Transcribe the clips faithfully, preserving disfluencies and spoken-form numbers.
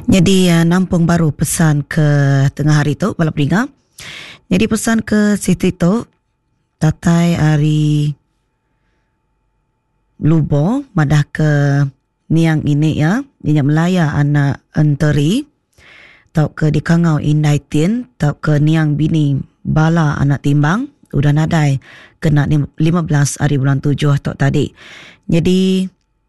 Jadi uh, nampung baru pesan ke tengah hari tu balap ringa. Jadi pesan ke Siti tu tatai hari lubo madah ke niang ini ya, inya melaya anak enteri tau ke di Kangau Indai Tin, tau ke niang bini bala anak timbang udah nadai kena lima belas hari bulan tujuh tau tadi. Jadi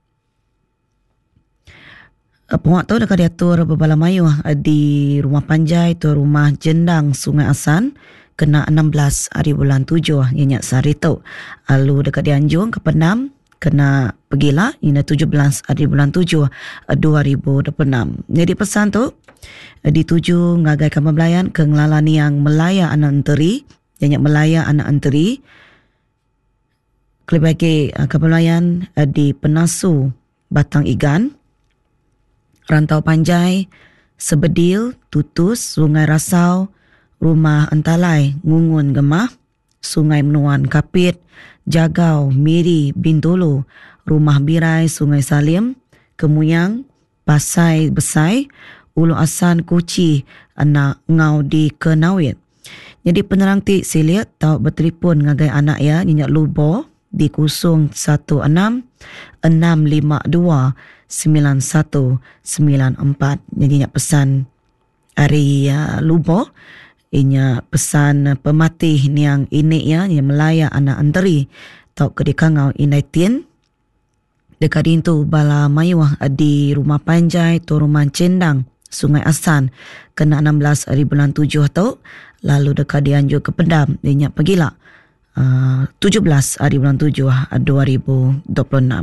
penguat tu dekat diatur berbala mayu di rumah Panjai tu rumah Jendang Sungai Asan kena enam belas hari bulan tujuh ianya sehari tu. Lalu dekat Dianjung ke Penam kena pergilah ini tujuh belas hari bulan tujuh dua ribu dua puluh enam. Jadi pesan tu dituju ngagai Kampung Belayan ke ngelalani yang melaya anak enteri, ianya melaya anak enteri. Kelebagi Kampung Belayan di Penasu Batang Igan, Rantau Panjai, Sebedil, Tutus, Sungai Rasau, Rumah Entalai, Ngungun Gemah, Sungai Menuan Kapit, Jagau, Miri, Bintulu, Rumah Birai, Sungai Salim, Kemuyang, Pasai Besai, Ulu Asan Kuci, anak ngau di Kenawit. Jadi penerang ti siliat tau bertelefon ngagai anak ya, nyenyak lubo di kosong satu enam enam lima dua sembilan satu sembilan empat. Jadi nak pesan hari uh, lubo, inya pesan pematih niang ini ya, yang melaya anak anteri tau ke di Kangau Indai Tin. Dekat itu bala mayuah di rumah Panjai tu rumah Cendang Sungai Asan kena enam belas hari bulan tujuh tau. Lalu dekat Dianjur ke Pendam inya pergilah uh, tujuh belas hari bulan tujuh dua ribu dua puluh enam.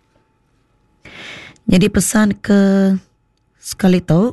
Jadi pesan ke sekali tu,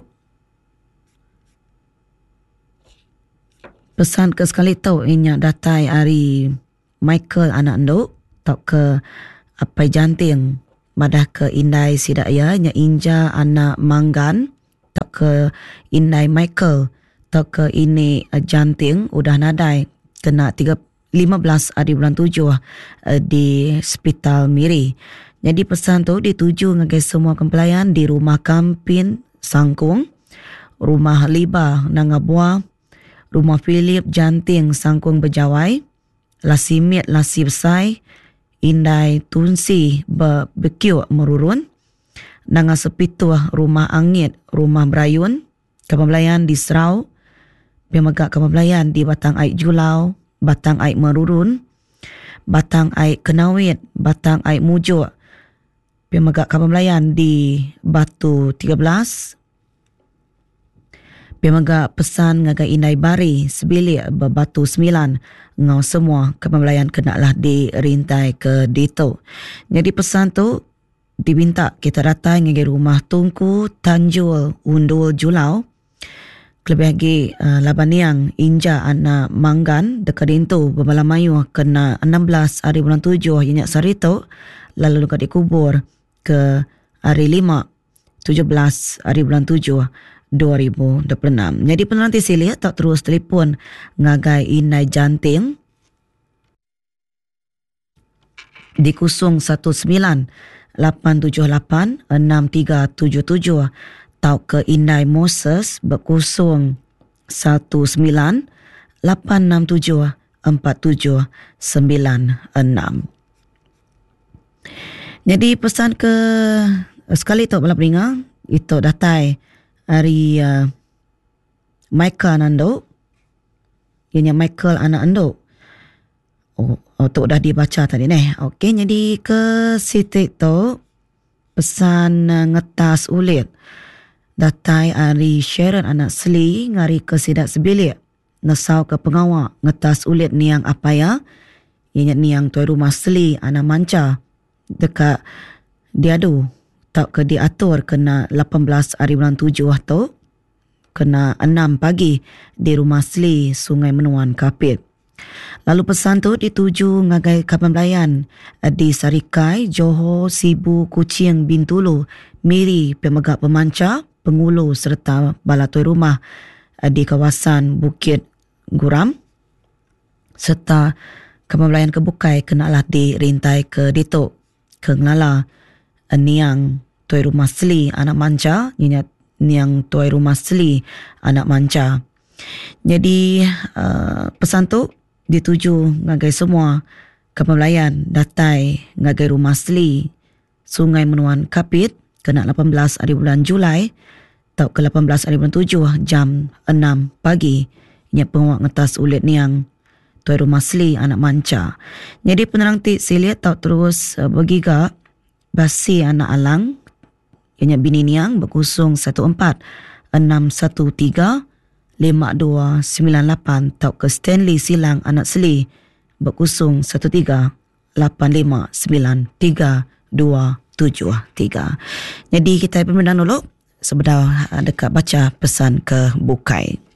pesan ke sekali tu inya datai hari Michael anak nduk tau ke Apai Janting madah ke Indai Sidaya, inya Inja anak Manggan tau ke Indai Michael tau ke ini Janting udah nadai kena lima belas hari bulan tujuh di Hospital Miri. Jadi pesan tu dituju ngagai semua kempelayan di rumah Kampin Sangkung, rumah Liba Nangabua, rumah Philip Janting Sangkung Bejawai, Lasimit Lasi Besai, Indai Tunsi Bebekiu Merurun, Nanga Sepituah rumah Angit, rumah Berayun, kempelayan di Serau, Pemegak kempelayan di Batang Aik Julau, Batang Aik Merurun, Batang Aik Kenawit, Batang Aik Mujuk, Pemegak Kampung Belayan di Batu tiga belas, Pemegak pesan ngagai Indai Bari Sebilik Batu sembilan, ngau semua Kampung Belayan kenalah dirintai ke Dito. Jadi pesan tu diminta kita datang ngagai rumah Tungku Tanjul Undul Julau, lebih lagi uh, Labaniang Inja anak Manggan dekat itu berbala mayu kena enam belas hari bulan tujuh ianya sarito, lalu dekat dikubur ke hari lima tujuh belas hari bulan tujuh dua ribu dua puluh enam. Jadi penanti sila tak terus telefon ngagai Indai Janting di kosong satu sembilan lapan tujuh lapan enam tiga tujuh tujuh tau ke Indai Moses berkosong satu sembilan lapan enam tujuh empat tujuh sembilan enam. Jadi pesan ke sekali tu balap ringa itu datai hari uh, Michael Nando, ianya Michael anak Ando. Oh, oh tu dah dibaca tadi neh. Okey, jadi ke Siti tu pesan uh, ngetas ulit datai hari Sharon anak Seli ngari ke Sidat Sebilik nesau ke pengawak ngetas ulit niang apa ya, ianya niang tuai rumah Seli anak Manca dekat diadu tak ke diatur kena lapan belas hari bulan tujuh tu kena enam pagi di rumah Seli Sungai Menuan Kapit. Lalu pesan tu dituju ngagai Kampung Belayan di Sarikai, Johor, Sibu, Kuching, Bintulu, Miri, Pemegak Pemanca, Pengulu serta balatoi rumah di kawasan Bukit Guram serta Kampung Belayan Kebukai kenalah dirintai ke Ditok ke Ngelala niang tuai rumah Seli anak Manca, ianya niang tuai rumah Seli anak manca. Jadi uh, pesan tu dituju ngagai semua kepemelayan datai ngagai rumah Seli Sungai Menuan Kapit kena lapan belas hari bulan Julai atau ke lapan belas hari bulan tujuh jam enam pagi. Nya penguak ngetas ulit niang tuai rumah Seli anak manca. Jadi penerang ti silit tau terus uh, bergiga basi anak alang ianya bini niang berkusung satu empat enam satu tiga lima dua sembilan lapan tau ke Stanley Silang anak Seli berkusung satu tiga lapan lima sembilan tiga dua tujuh tiga. Jadi kita pemandang dulu sebentar dekat baca pesan ke Bukai.